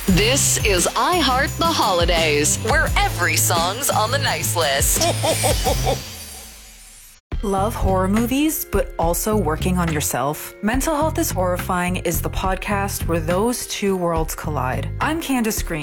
This is I Heart the Holidays, where every song's on the nice list. Love horror movies, but also working on yourself? Mental Health is Horrifying is the podcast where those two worlds collide. I'm Candace Green.